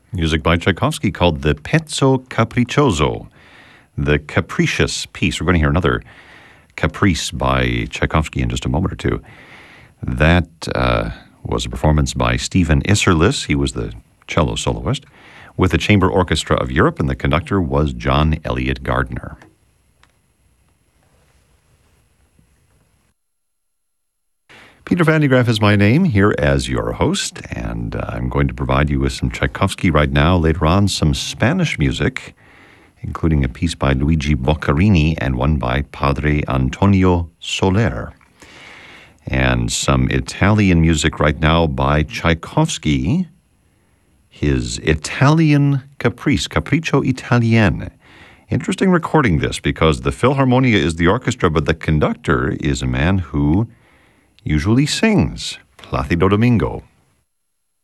Music by Tchaikovsky called the Pezzo Capriccioso, the capricious piece. We're going to hear another caprice by Tchaikovsky in just a moment or two. That was a performance by Stephen Isserlis. He was the cello soloist with the Chamber Orchestra of Europe, and the conductor was John Elliott Gardner. Peter Van de Graaff is my name, here as your host, and I'm going to provide you with some Tchaikovsky right now. Later on, some Spanish music, including a piece by Luigi Boccarini and one by Padre Antonio Soler. And some Italian music right now by Tchaikovsky, his Italian Caprice, Capriccio Italien. Interesting recording this, because the Philharmonia is the orchestra, but the conductor is a man who usually sings, Plácido Domingo.